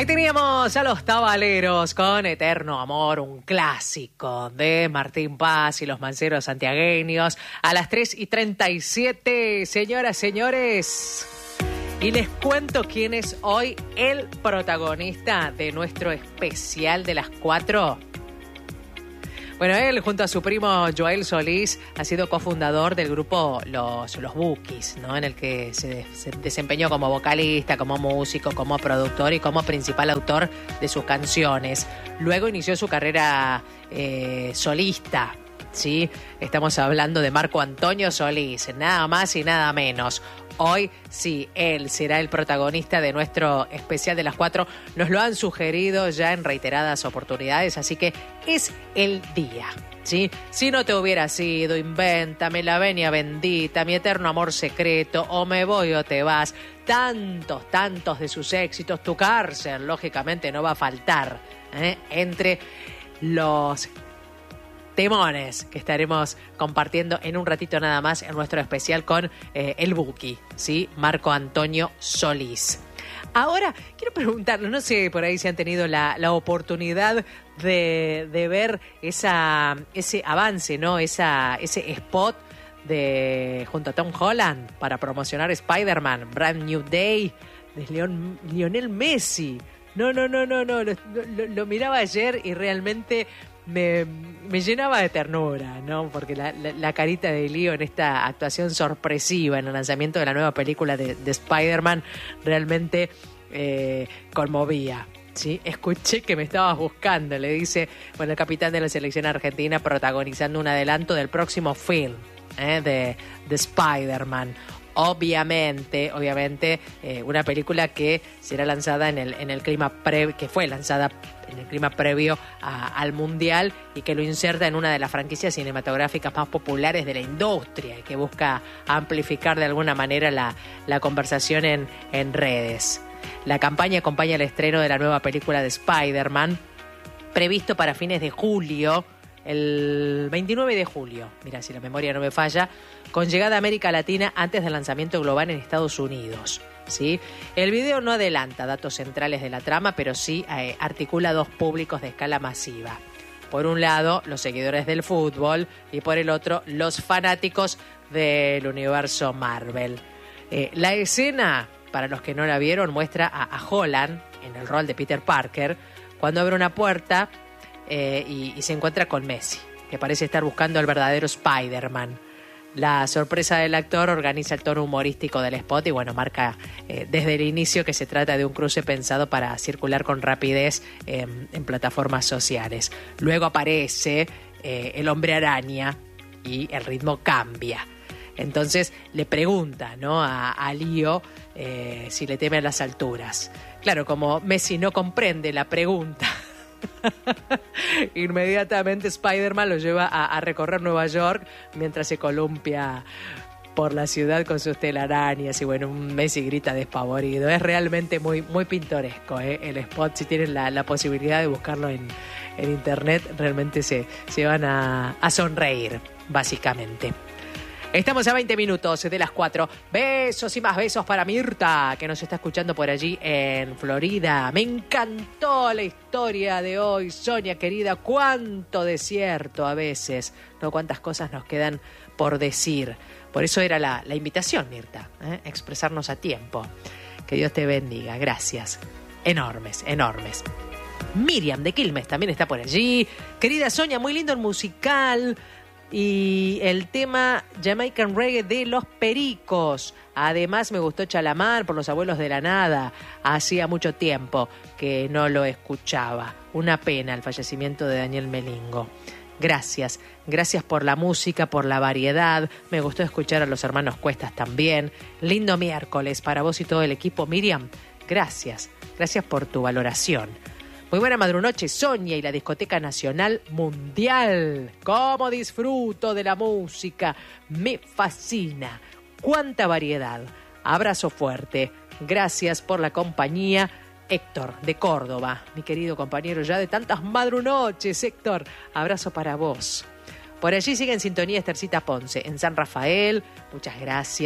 Ahí teníamos a Los Tabaleros con Eterno Amor, un clásico de Martín Paz y los manceros santiagueños. A las 3:37, señoras, señores. Y les cuento quién es hoy el protagonista de nuestro especial de las 4. Bueno, él, junto a su primo Joel Solís, ha sido cofundador del grupo Los Bukis, ¿no? En el que se desempeñó como vocalista, como músico, como productor y como principal autor de sus canciones. Luego inició su carrera solista, ¿sí? Estamos hablando de Marco Antonio Solís, nada más y nada menos. Hoy sí, él será el protagonista de nuestro especial de las 4. Nos lo han sugerido ya en reiteradas oportunidades, así que es el día, ¿sí? Si no te hubiera sido, Invéntame, La Venia Bendita, Mi Eterno Amor Secreto, O Me Voy o Te Vas. Tantos de sus éxitos. Tu Cárcel, lógicamente, no va a faltar, entre los temones que estaremos compartiendo en un ratito nada más en nuestro especial con el Buki, ¿sí? Marco Antonio Solís. Ahora, quiero preguntarle, no sé por ahí si han tenido la oportunidad de ver ese avance, ¿no? Ese spot junto a Tom Holland para promocionar Spider-Man, Brand New Day, de Lionel Messi. No, lo miraba ayer y realmente me llenaba de ternura, ¿no? Porque la carita de Leo en esta actuación sorpresiva en el lanzamiento de la nueva película de Spider-Man realmente conmovía, ¿sí? Escuché que me estabas buscando, le dice, bueno, el capitán de la selección argentina protagonizando un adelanto del próximo film de Spider-Man. Obviamente, una película que será lanzada en el clima que fue lanzada en el clima previo al Mundial y que lo inserta en una de las franquicias cinematográficas más populares de la industria y que busca amplificar de alguna manera la conversación en redes. La campaña acompaña el estreno de la nueva película de Spider-Man, previsto para fines de julio, el 29 de julio, mira si la memoria no me falla, con llegada a América Latina antes del lanzamiento global en Estados Unidos, ¿sí? El video no adelanta datos centrales de la trama, pero sí articula dos públicos de escala masiva. Por un lado, los seguidores del fútbol y por el otro, los fanáticos del universo Marvel. La escena, para los que no la vieron, muestra a Holland en el rol de Peter Parker cuando abre una puerta y se encuentra con Messi, que parece estar buscando al verdadero Spider-Man. La sorpresa del actor organiza el tono humorístico del spot y bueno, marca desde el inicio que se trata de un cruce pensado para circular con rapidez en plataformas sociales. Luego aparece el Hombre Araña y el ritmo cambia. Entonces le pregunta, ¿no?, a Leo si le teme a las alturas. Claro, como Messi no comprende la pregunta, inmediatamente Spider-Man lo lleva a recorrer Nueva York mientras se columpia por la ciudad con sus telarañas y bueno, un Messi grita despavorido. Es realmente muy pintoresco, el spot. Si tienen la posibilidad de buscarlo en internet, realmente se van a sonreír, básicamente. Estamos a 20 minutos de las 4. Besos y más besos para Mirta, que nos está escuchando por allí en Florida. Me encantó la historia de hoy, Sonia querida. Cuánto desierto a veces, ¿no? Cuántas cosas nos quedan por decir. Por eso era la invitación, Mirta, expresarnos a tiempo. Que Dios te bendiga. Gracias. Enormes. Miriam de Quilmes también está por allí. Querida Sonia, muy lindo el musical. Y el tema Jamaican Reggae de Los Pericos. Además me gustó Chalamar por Los Abuelos de la Nada. Hacía mucho tiempo que no lo escuchaba. Una pena el fallecimiento de Daniel Melingo. Gracias por la música, por la variedad. Me gustó escuchar a los hermanos Cuestas también. Lindo miércoles para vos y todo el equipo. Miriam, gracias por tu valoración. Muy buena madrunoche, Sonia y la Discoteca Nacional Mundial. ¡Cómo disfruto de la música! Me fascina. ¡Cuánta variedad! Abrazo fuerte. Gracias por la compañía. Héctor, de Córdoba, mi querido compañero ya de tantas madrunoches. Héctor, abrazo para vos. Por allí sigue en sintonía Estercita Ponce, en San Rafael. Muchas gracias.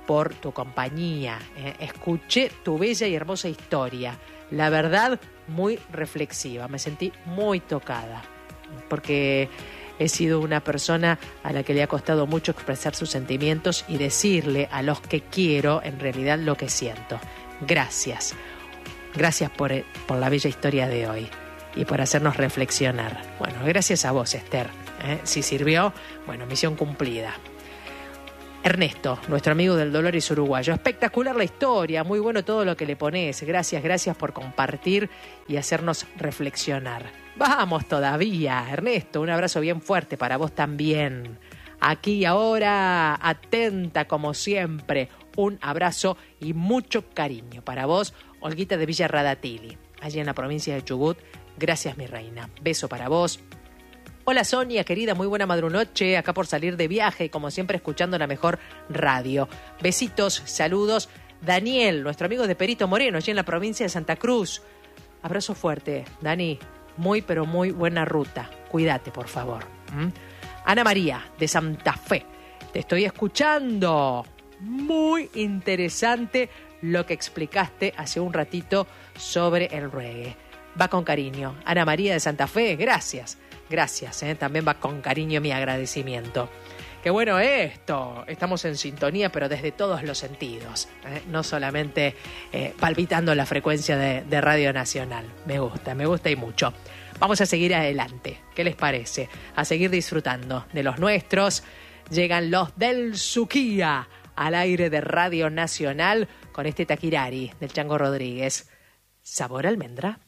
por tu compañía. Escuché tu bella y hermosa historia. La verdad, muy reflexiva. Me sentí muy tocada, porque he sido una persona a la que le ha costado mucho expresar sus sentimientos y decirle a los que quiero en realidad lo que siento. Gracias. Gracias por la bella historia de hoy y por hacernos reflexionar. Bueno, gracias a vos, Esther. Si sirvió, bueno, misión cumplida. Ernesto, nuestro amigo del Dolores uruguayo. Espectacular la historia, muy bueno todo lo que le pones. Gracias por compartir y hacernos reflexionar. Vamos todavía, Ernesto, un abrazo bien fuerte para vos también. Aquí y ahora, atenta como siempre. Un abrazo y mucho cariño para vos, Olguita de Villa Radatili, allí en la provincia de Chubut. Gracias, mi reina. Beso para vos. Hola Sonia, querida, muy buena madrunoche, acá por salir de viaje, como siempre escuchando la mejor radio. Besitos, saludos. Daniel, nuestro amigo de Perito Moreno, allí en la provincia de Santa Cruz. Abrazo fuerte, Dani. Muy, pero muy buena ruta. Cuídate, por favor. Ana María, de Santa Fe. Te estoy escuchando. Muy interesante lo que explicaste hace un ratito sobre el reggae. Va con cariño. Ana María de Santa Fe, gracias. Gracias, también va con cariño mi agradecimiento. Qué bueno esto, estamos en sintonía, pero desde todos los sentidos, no solamente palpitando la frecuencia de Radio Nacional. Me gusta y mucho. Vamos a seguir adelante, ¿qué les parece? A seguir disfrutando de los nuestros. Llegan los del Suquía al aire de Radio Nacional con este Taquirari del Chango Rodríguez. Sabor almendra.